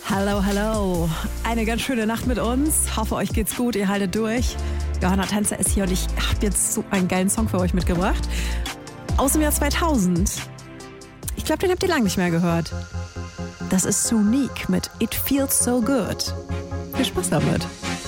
Hallo, hallo. Eine ganz schöne Nacht mit uns. Hoffe, euch geht's gut, ihr haltet durch. Johanna Tänzer ist hier und ich habe jetzt so einen geilen Song für euch mitgebracht. Aus dem Jahr 2000. Ich glaube, den habt ihr lange nicht mehr gehört. Das ist Sonique mit It Feels So Good. Viel Spaß damit.